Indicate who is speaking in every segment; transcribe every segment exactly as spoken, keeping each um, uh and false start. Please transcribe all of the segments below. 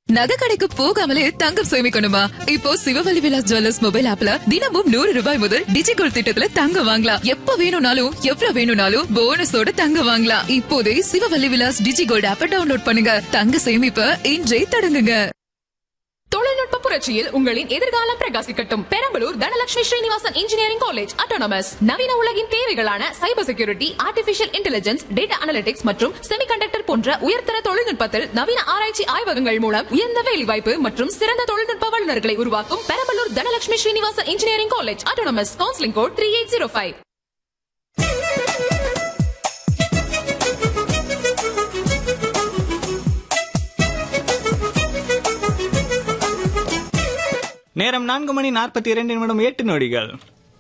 Speaker 1: நகை கடைக்கு போகாமலே தங்கம் சேமிக்கணுமா? இப்போ சிவவல்லி விலாஸ் ஜுவல்லர்ஸ் மொபைல் ஆப்ல தினமும் நூறு ரூபாய் முதல் டிஜிகோல்ட் திட்டத்துல தங்கம் வாங்கலாம். எப்ப வேணும்னாலும் எவ்வளவு வேணும்னாலும் போனஸோட தங்கம் வாங்கலாம். இப்போதே சிவவல்லி விலாஸ் டிஜிகோல்ட் ஆப்பை டவுன்லோட் பண்ணுங்க. தங்க சேமிப்ப இன்றே தொடங்குங்க.
Speaker 2: தொழில்நுட்ப புரட்சியில் உங்களின் எதிர்காலம் பிரகாசிக்கட்டும். Perambalur Dhanalakshmi Srinivasan engineering college autonomous நவீன உலகின் தேவைகளான cyber security, artificial intelligence, data analytics மற்றும் செமிகண்டக்டர் போன்ற உயர்தர தொழில்நுட்பத்தில் நவீன ஆராய்ச்சி ஆய்வகங்கள் மூலம் உயர்ந்த வேலைவாய்ப்பு மற்றும் சிறந்த தொழில்நுட்ப வல்லுநர்களை உருவாக்கும் Perambalur Dhanalakshmi Srinivasan engineering college autonomous. Counselling code three eight zero five.
Speaker 3: நேரம் நான்கு மணி நாற்பத்தி இரண்டு நிமிடம் எட்டு நொடிகள்.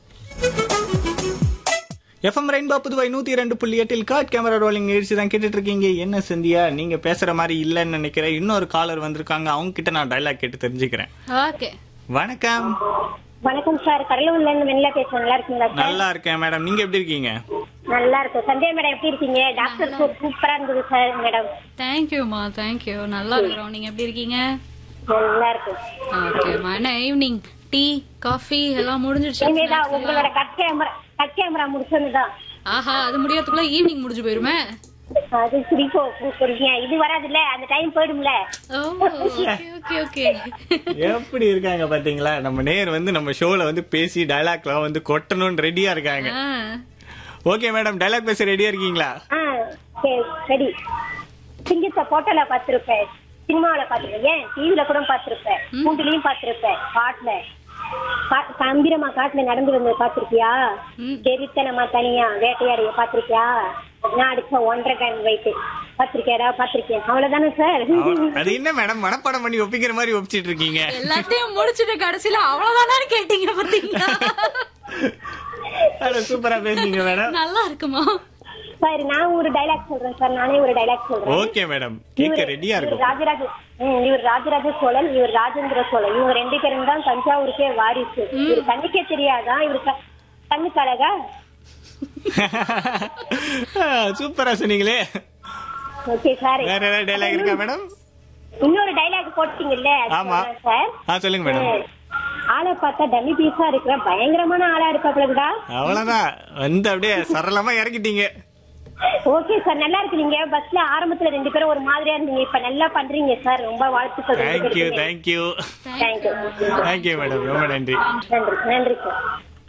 Speaker 3: எஃப்எம் ரெயின்போ புதுவை நூத்தி இரண்டு புள்ளி எட்டில் காட் கேமரா ரோலிங் நிகழ்ச்சி தான் கேட்டுட்டு இருக்கீங்க. என்ன சந்தியா, நீங்க பேசுற மாதிரி இல்லன்னு நினைக்கிறேன். இன்னொரு காலர் வந்திருக்காங்க, அவங்க கிட்ட நான் டைலாக் கேட்டு தெரிஞ்சுக்கிறேன்.
Speaker 4: ஓகே,
Speaker 3: வணக்கம்.
Speaker 5: வணக்கம் சார், கடலூர்ல இருந்து வெண்ணிலா பேசுறேன். நல்லா இருக்கீங்களா?
Speaker 3: நல்லா இருக்கேன் மேடம், நீங்க எப்படி இருக்கீங்க?
Speaker 5: நல்லா இருக்கும். சந்தியா மேடம் எப்படி இருக்கீங்க? டாக்டர் சூப்பரா இருந்தது சார் மேடம்.
Speaker 4: தேங்க்யூமா, தேங்க்யூ. நல்லா இருக்கிறோம். நீங்க எப்படி இருக்கீங்க?
Speaker 5: நல்லா இருக்கும்.
Speaker 4: ஓகேமா. என்ன ஈவினிங் டீ காஃபி எல்லாம் முடிஞ்சிடுச்சு?
Speaker 5: இனிமேதான் உங்களோட கட் கேமரா கட் கேமரா முடிச்சதுதான்.
Speaker 4: ஆஹா, அது முடியறதுக்குள்ள ஈவினிங் முடிஞ்சு போயிருமே.
Speaker 5: அது சிரிப்போ புரியுங்க. இது வராதுல்ல, அந்த டைம் போயிடும்ல.
Speaker 4: Okay okay okay.
Speaker 3: எப்படி இருக்காங்க பாத்தீங்களா? நம்ம நேர் வந்து நம்ம ஷோல வந்து பேசி டைலாக்லாம் வந்து கொட்டணும்னு ரெடியா இருக்காங்க. ஓகே மேடம், டைலாக் பேச ரெடியா இருக்கீங்களா?
Speaker 5: சரி. சிங்கத்தை போட்டோல பாத்திருப்பேன், சினிமாவில பாத்துருப்பேன், டிவில கூட பாத்திருப்பேன், கூண்டுலயும் பாத்திருப்பேன், காட்டுல கம்பீரமா காட்டுல நடந்து வந்து பாத்திருக்கியா? தெரித்தனமா தனியா வேட்டையாடைய பாத்திருக்கியா? நான் அடிச்ச ஒன்றரை டன் வைத்து பாத்திருக்கியாடா? பாத்திருக்கேன். அவ்வளவுதானே சார்?
Speaker 3: அது என்ன மேடம் மனப்பாடம் பண்ணி ஒப்பிக்கிற மாதிரி ஒப்பிச்சிட்டு இருக்கீங்க?
Speaker 4: எல்லாத்தையும் முடிச்சுட்டு கடைசியில அவ்வளவுதானே கேட்டீங்க பாத்தீங்களா?
Speaker 3: சூப்பரா பேசுறீங்க மேடம்.
Speaker 4: நல்லா இருக்குமா
Speaker 5: சார்? நான் ஒரு டைலாக் சொல்றேன் சார். நானே ஒரு டைலாக் சொல்றேன்.
Speaker 3: ஓகே மேடம், கேட்க ரெடியா இருக்கும்.
Speaker 5: ராஜராஜ இவர் ராஜராஜ சோழன், இவர் ராஜேந்திர சோழன். இவங்க ரெண்டு பேரும் தான் தஞ்சாவூருக்கே வாரிசு. இவர் கண்ணுக்கே தெரியாதா? இவரு கண்ணுக்கு அழகா?
Speaker 3: சூப்பரா சொன்னீங்களே.
Speaker 5: Okay sir.
Speaker 3: வேற ஏதாவது டைலாக் இருக்கா மேடம்?
Speaker 5: இன்னொரு டைலாக் போட்டீங்கல்ல?
Speaker 3: ஆமா
Speaker 5: சார்.
Speaker 3: ஆ சொல்லுங்க மேடம்.
Speaker 5: ஆளை பார்த்தா டம்மி பீஸா இருக்கிற பயங்கரமான ஆளா இருக்காப்லடா.
Speaker 3: அவ்வளவுதான், வந்து அப்படியே சரளமா இறக்கிட்டீங்க.
Speaker 5: ஓகே சார், நல்லா இருக்கு. நீங்க பஸ்ல ஆரம்பத்துல ரெண்டு பேரும் ஒரு மாதிரியா இருந்தீங்க, இப்ப நல்லா பண்றீங்க சார். ரொம்ப வாழ்த்துக்கள்.
Speaker 3: Thank you thank you
Speaker 5: thank you
Speaker 3: thank you madam, ரொம்ப நன்றி.
Speaker 5: நன்றி நன்றி சார்.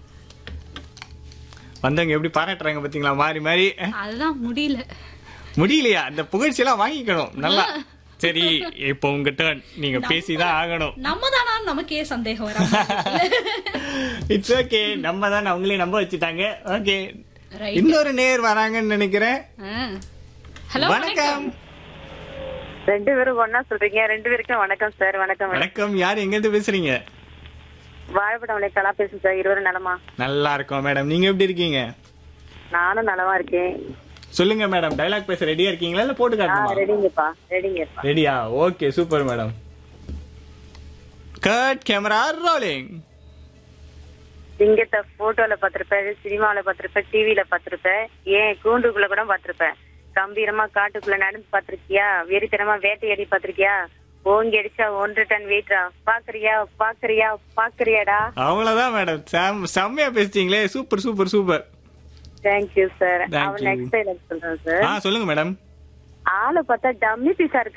Speaker 3: வந்தவங்க எப்படி பாராட்டுறாங்க பாத்தீங்களா? மாறி மாறி.
Speaker 4: அதுதான் முடியல.
Speaker 3: முடியலையா? அந்த புகழ்ச்சி எல்லாம் வாங்கிக்கணும் நல்லா. சரி, இப்போ உங்க டர்ன். நீங்க பேசிதான் ஆகணும்.
Speaker 4: நம்ம தானா? நமக்கே சந்தேகம் வர.
Speaker 3: இட்ஸ் ஓகே, நம்ம தான் அவங்களே நம்ப வச்சுட்டாங்க. ஓகே, இன்னொரு நேர் வராங்கன்னு நினைக்கிறேன்.
Speaker 4: ஹலோ,
Speaker 3: வணக்கம்.
Speaker 6: ரெண்டு பேரும் ஒன்னா சொல்றீங்க. ரெண்டு பேருக்கும் வணக்கம் சார். வணக்கம்.
Speaker 3: வணக்கம், யார் எங்க இருந்து பேசுறீங்க?
Speaker 6: வாழைப்படம் கலா பேசுறேன் சார். இருவரும் நலமா? நல்லா
Speaker 3: இருக்கோம் மேடம், நீங்க எப்படி இருக்கீங்க?
Speaker 6: நானும் நலமா இருக்கேன்.
Speaker 3: சொல்லுங்க மேடம், டைலாக் பேச ரெடியா இருக்கீங்களா இல்ல போட்டு காட்டுமா?
Speaker 6: ரெடிங்கப்பா, ரெடிங்கப்பா.
Speaker 3: ரெடியா? Okay, super madam. Cut camera rolling.
Speaker 6: சிங்கத்தை போட்டோல பாத்திருப்பேன், சினிமாவில பாத்திருப்பேன், டிவில பாத்திருப்பேன், ஏன் கூண்டுக்குள்ள கூட பாத்திருப்பேன். கம்பீரமா காட்டுக்குள்ள நடந்து பாத்திருக்கியா? வெறித்தனமா வேட்டையாடி பாத்திருக்கியா? ஓங்கி அடிச்சா ஒன்று டன் வெயிட்ரா. பாக்குறியா பாக்குறியா பாக்குறியாடா?
Speaker 3: அவ்வளவுதான் மேடம், செம்மையா பேசிட்டீங்களே. Super super super.
Speaker 6: Thank you sir. அவன் நெக்ஸ்ட் டைலாக் சொல்றேன் சார்.
Speaker 3: சொல்லுங்க மேடம்.
Speaker 6: ஆளை பார்த்தா டம்மி பீஸா இருக்கு.